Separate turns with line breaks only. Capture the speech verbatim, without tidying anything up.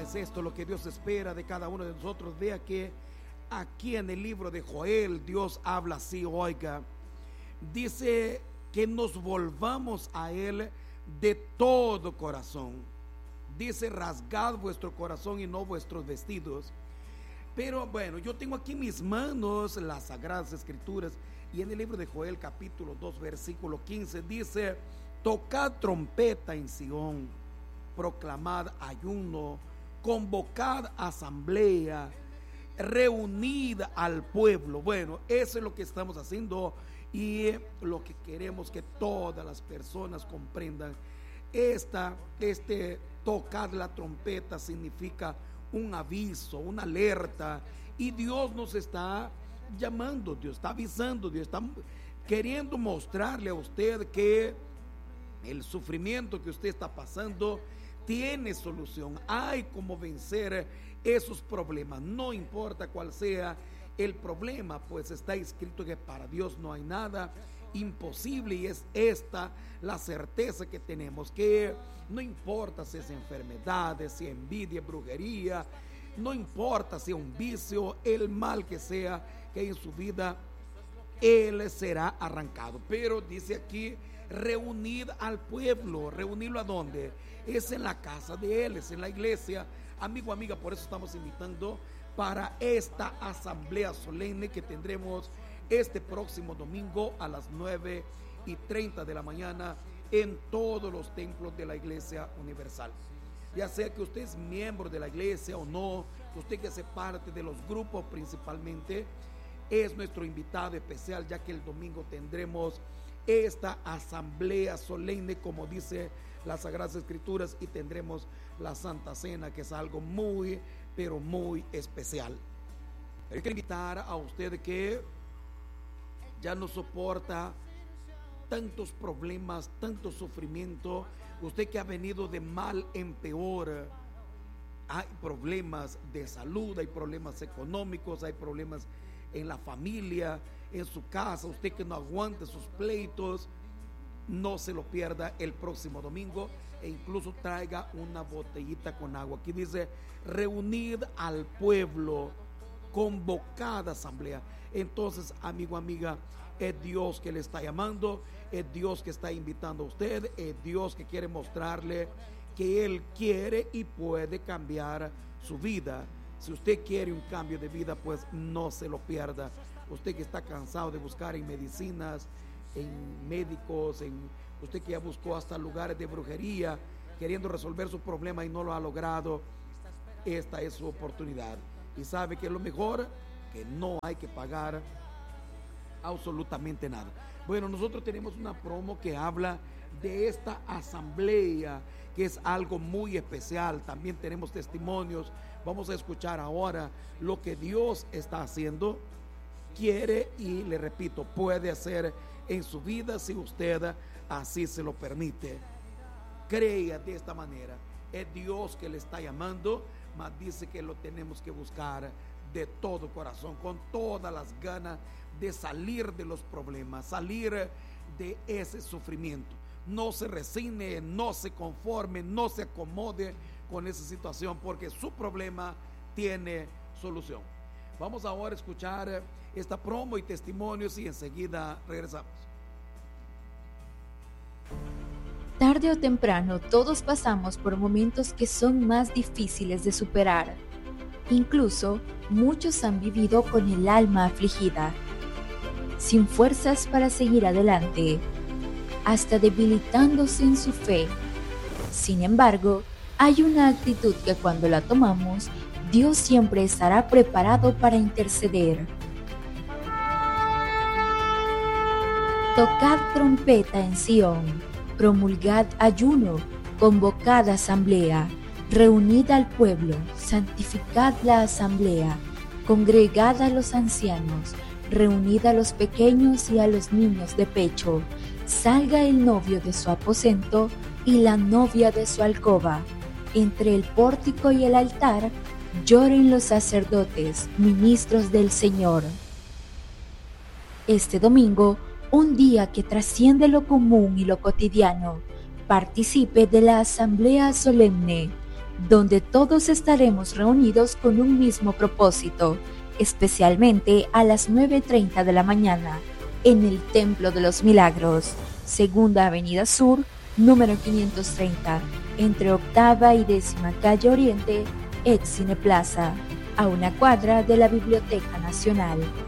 es esto lo que Dios espera de cada uno de nosotros. Vea que aquí en el libro de Joel Dios habla así, oiga, dice que nos volvamos a Él de todo corazón. Dice: rasgad vuestro corazón y no vuestros vestidos. Pero bueno, yo tengo aquí en mis manos las Sagradas Escrituras, y en el libro de Joel capítulo dos versículo quince dice: tocad trompeta en Sión, proclamad ayuno, convocad asamblea, reunid al pueblo. Bueno, eso es lo que estamos haciendo, y lo que queremos que todas las personas comprendan. Esta, este tocar la trompeta significa un aviso, una alerta, y Dios nos está llamando, Dios está avisando, Dios está queriendo mostrarle a usted que el sufrimiento que usted está pasando tiene solución. Hay como vencer esos problemas, no importa cuál sea el problema, pues está escrito que para Dios no hay nada imposible, y es esta la certeza que tenemos, que no importa si es enfermedad, si es envidia, brujería, no importa si es un vicio, el mal que sea que hay en su vida, él será arrancado. Pero dice aquí: reunid al pueblo. ¿Reunirlo a dónde? Es en la casa de él, es en la iglesia. Amigo, amiga, por eso estamos invitando para esta asamblea solemne que tendremos este próximo domingo a las nueve y treinta de la mañana en todos los templos de la Iglesia Universal. Ya sea que usted es miembro de la iglesia o no, usted que hace parte de los grupos principalmente, es nuestro invitado especial, ya que el domingo tendremos esta asamblea solemne, como dice las Sagradas Escrituras, y tendremos la Santa Cena, que es algo muy, pero muy especial. Hay que invitar a usted que ya no soporta tantos problemas, tanto sufrimiento, usted que ha venido de mal en peor. Hay problemas de salud, hay problemas económicos, hay problemas en la familia, en su casa. Usted que no aguante sus pleitos, no se lo pierda el próximo domingo, e incluso traiga una botellita con agua. Aquí dice: reunid al pueblo, convocada asamblea. Entonces, amigo, amiga, es Dios que le está llamando, es Dios que está invitando a usted, es Dios que quiere mostrarle que Él quiere y puede cambiar su vida. Si usted quiere un cambio de vida, pues no se lo pierda. Usted que está cansado de buscar en medicinas, en médicos, en usted que ya buscó hasta lugares de brujería, queriendo resolver su problema y no lo ha logrado, esta es su oportunidad. Y sabe que lo mejor, que no hay que pagar absolutamente nada. Bueno, nosotros tenemos una promo que habla de esta asamblea, que es algo muy especial. También tenemos testimonios. Vamos a escuchar ahora lo que Dios está haciendo, quiere y, le repito, puede hacer en su vida si usted así se lo permite. Crea de esta manera. Es Dios que le está llamando, mas dice que lo tenemos que buscar de todo corazón, con todas las ganas de salir de los problemas, salir de ese sufrimiento. No se resigne, no se conforme, no se acomode con esa situación, porque su problema tiene solución. Vamos ahora a escuchar esta promo y testimonios, y enseguida regresamos.
Tarde o temprano, todos pasamos por momentos que son más difíciles de superar. Incluso, muchos han vivido con el alma afligida, sin fuerzas para seguir adelante, hasta debilitándose en su fe. Sin embargo, hay una actitud que cuando la tomamos, Dios siempre estará preparado para interceder. Tocad trompeta en Sión, promulgad ayuno, convocad asamblea, reunid al pueblo, santificad la asamblea, congregad a los ancianos, reunid a los pequeños y a los niños de pecho, salga el novio de su aposento y la novia de su alcoba. Entre el pórtico y el altar lloren los sacerdotes, ministros del Señor. Este domingo, un día que trasciende lo común y lo cotidiano, participe de la asamblea solemne. donde todos estaremos reunidos con un mismo propósito, especialmente a las nueve y treinta de la mañana, en el Templo de los Milagros, Segunda Avenida Sur, número quinientos treinta, entre Octava y Décima Calle Oriente, ex Cine Plaza, a una cuadra de la Biblioteca Nacional.